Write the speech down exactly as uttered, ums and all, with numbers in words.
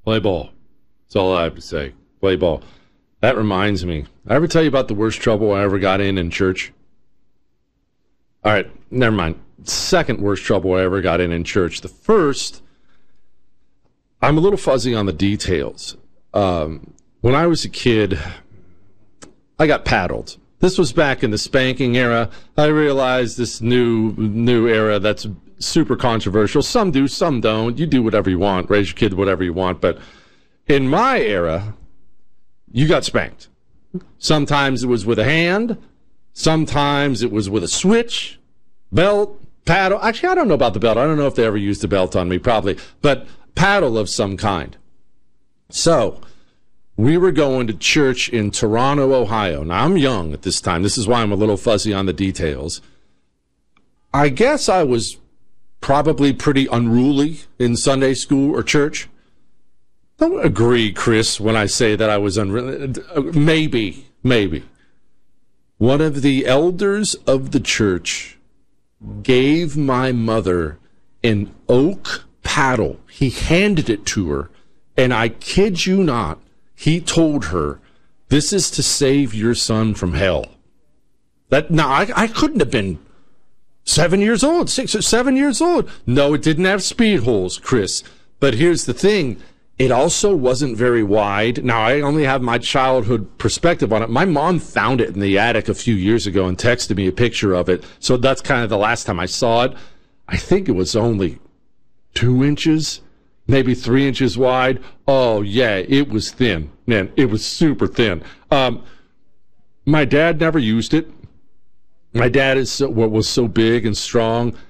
Play ball. That's all I have to say. Play ball. That reminds me. I ever tell you about the worst trouble I ever got in in church? All right, never mind. Second worst trouble I ever got in in church. The first, I'm a little fuzzy on the details. Um, when I was a kid, I got paddled. This was back in the spanking era. I realized this new new era that's super controversial. Some do, some don't. You do whatever you want. Raise your kid whatever you want. But in my era, you got spanked. Sometimes it was with a hand. Sometimes it was with a switch, belt, paddle. Actually, I don't know about the belt. I don't know if they ever used a belt on me, probably. But paddle of some kind. So we were going to church in Toronto, Ohio. Now, I'm young at this time. This is why I'm a little fuzzy on the details. I guess I was probably pretty unruly in Sunday school or church. Don't agree, Chris, when I say that I was unruly. Maybe, maybe. One of the elders of the church gave my mother an oak paddle. He handed it to her, and I kid you not, he told her, "This is to save your son from hell." That now I, I couldn't have been seven years old, six or seven years old. No, it didn't have speed holes, Chris. But here's the thing. It also wasn't very wide. Now, I only have my childhood perspective on it. My mom found it in the attic a few years ago and texted me a picture of it. So that's kind of the last time I saw it. I think it was only two inches, maybe three inches wide. Oh, yeah, it was thin. Man, it was super thin. Um, my dad never used it. My dad is so, was so big and strong